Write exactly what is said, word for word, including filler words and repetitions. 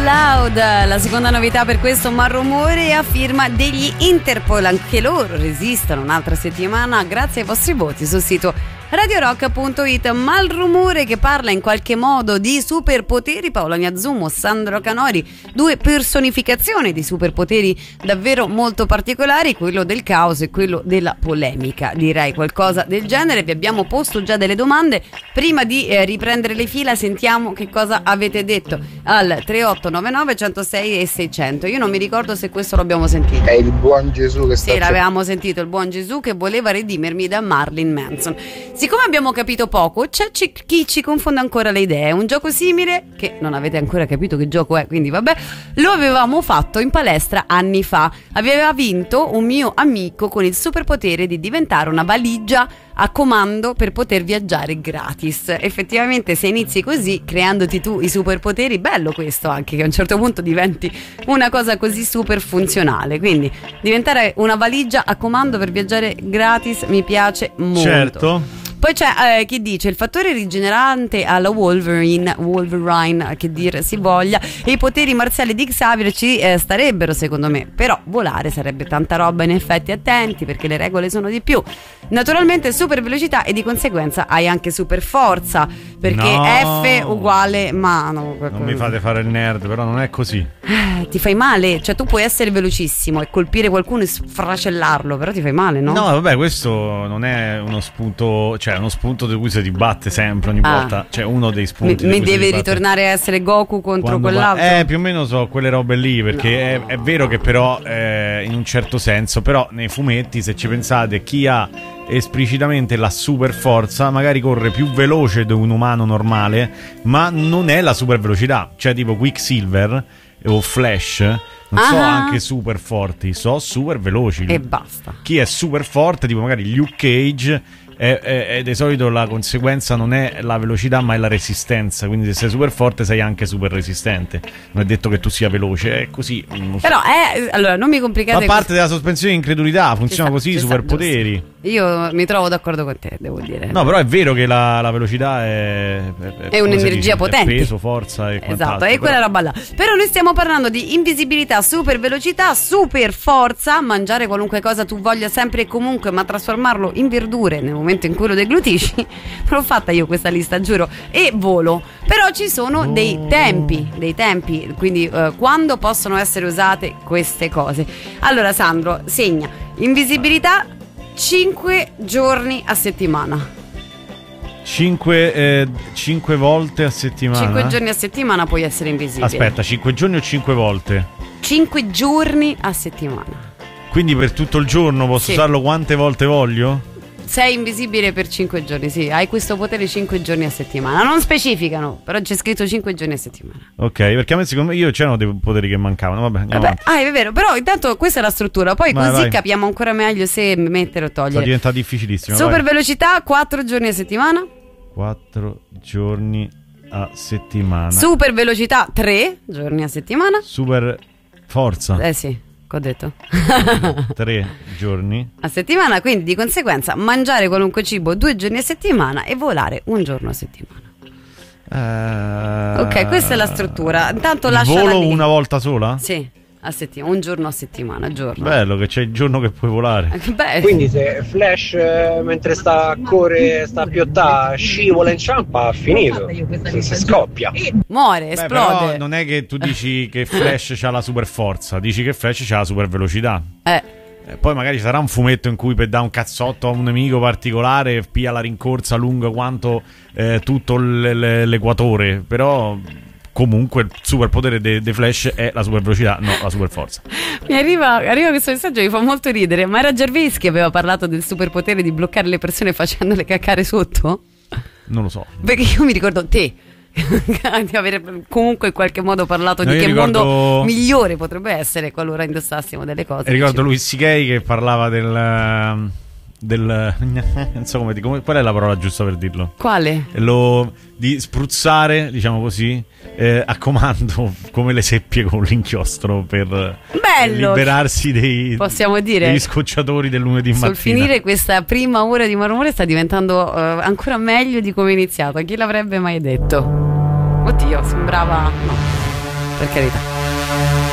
Loud, la seconda novità per questo Malrumore a firma degli Interpol. Anche loro resistono un'altra settimana grazie ai vostri voti sul sito radio rock punto it. Malrumore che parla in qualche modo di superpoteri. Paola Niazzumo, Sandro Canori, due personificazioni di superpoteri davvero molto particolari, quello del caos e quello della polemica, direi qualcosa del genere. Vi abbiamo posto già delle domande. Prima di eh, riprendere le fila sentiamo che cosa avete detto al tre otto nove nove uno zero sei e seicento. Io non mi ricordo se questo l'abbiamo sentito. È il buon Gesù che sta Sì, l'avevamo sentito, il buon Gesù che voleva redimermi da Marilyn Manson. Siccome abbiamo capito poco, c'è ci, chi ci confonde ancora le idee. Un gioco simile, che non avete ancora capito che gioco è, quindi vabbè, lo avevamo fatto in palestra anni fa. Aveva vinto un mio amico con il superpotere di diventare una valigia a comando per poter viaggiare gratis. Effettivamente se inizi così, creandoti tu i superpoteri, bello questo anche, che a un certo punto diventi una cosa così super funzionale. Quindi diventare una valigia a comando per viaggiare gratis mi piace molto. Certo. Poi c'è eh, chi dice il fattore rigenerante alla Wolverine, Wolverine che dir si voglia, e i poteri marziali di Xavier ci eh, starebbero secondo me, però volare sarebbe tanta roba, in effetti attenti perché le regole sono di più. Naturalmente super velocità e di conseguenza hai anche super forza, perché no. F uguale mano. Non mi fate fare il nerd, però non è così. Eh, ti fai male, cioè tu puoi essere velocissimo e colpire qualcuno e sfracellarlo, però ti fai male, no? No, vabbè, questo non è uno spunto, cioè è uno spunto di cui si dibatte sempre ogni Ah. volta, cioè uno dei spunti Mi, di mi cui si deve dibatte. ritornare a essere Goku contro Quando quell'altro? va- Eh, più o meno so quelle robe lì, perché No. è, è vero che però eh, in un certo senso, però nei fumetti, se ci pensate, chi ha esplicitamente la super forza magari corre più veloce di un umano normale, ma non è la super velocità, cioè tipo Quicksilver o Flash non so Ah. anche super forti, so super veloci E basta. chi è super forte, tipo magari Luke Cage, è, è, è di solito la conseguenza non è la velocità ma è la resistenza, quindi se sei super forte sei anche super resistente, non è detto che tu sia veloce, è così. Non so. Però è, allora non mi complicate. Fa parte questo- della sospensione di incredulità, funziona Ci sta, così i ci sta, superpoteri. giusto. Io mi trovo d'accordo con te, devo dire. No, però è vero che la, la velocità è, è, È un'energia come si dice? È potente. peso, forza e Esatto, quant'altro, e quella però- roba là. Però noi stiamo parlando di invisibilità, super velocità, super forza, mangiare qualunque cosa tu voglia sempre e comunque, ma trasformarlo in verdure nel momento in cui lo deglutisci. Non l'ho fatta io questa lista, giuro. E volo. Però ci sono dei tempi, dei tempi, quindi eh, quando possono essere usate queste cose. Allora Sandro, segna, invisibilità cinque giorni a settimana. cinque, eh, cinque volte a settimana. cinque giorni a settimana puoi essere invisibile. Aspetta, cinque giorni o cinque volte? cinque giorni a settimana. Quindi per tutto il giorno posso Sì. usarlo quante volte voglio? Sei invisibile per cinque giorni, sì, hai questo potere cinque giorni a settimana. Non specificano, però c'è scritto cinque giorni a settimana. Ok, perché a me secondo me io c'erano dei poteri che mancavano. Vabbè, andiamo Vabbè, avanti. ah, è vero, però intanto questa è la struttura, poi Vai, così vai. capiamo ancora meglio se mettere o Sta togliere. diventa difficilissimo. Super velocità, quattro giorni a settimana. quattro giorni a settimana. Super velocità, tre giorni a settimana. Super forza. Eh sì, che ho detto. tre giorni. A settimana, quindi di conseguenza mangiare qualunque cibo due giorni a settimana e volare un giorno a settimana. Eh, Ok, questa è la struttura. Intanto il lasciala volo lì. una volta sola? Sì, a settimana, un giorno a settimana, giorno. Bello che c'è il giorno che puoi volare. Beh, Quindi se Flash eh, mentre sta a correre, sta a piottare, scivola in ciampa, ha finito. Se, se scoppia. muore, Beh, esplode. però non è che tu dici che Flash c'ha la super forza, dici che Flash c'ha la super velocità. Eh, Eh, poi magari ci sarà un fumetto in cui per dare un cazzotto a un nemico particolare pia la rincorsa lunga quanto eh, tutto l- l- l'equatore, però comunque il superpotere dei de Flash è la super velocità, no la super forza. mi arriva, arriva questo messaggio, mi fa molto ridere. Ma era Gervais che aveva parlato del superpotere di bloccare le persone facendole caccare sotto? Non lo so. Perché io mi ricordo te di avere comunque in qualche modo parlato No, di io che ricordo- mondo migliore potrebbe essere qualora indossassimo delle cose. E ricordo Dicevo. Louis C K che parlava del del non so come, di- come qual è la parola giusta per dirlo? Quale? Lo, di spruzzare, diciamo così, eh, a comando come le seppie con l'inchiostro per Bello! liberarsi dei, Possiamo dire, degli scocciatori del lunedì mattina. sul finire questa prima ora di Malrumore sta diventando eh, ancora meglio di come è iniziato. Chi l'avrebbe mai detto? Oddio, sembrava no. per carità.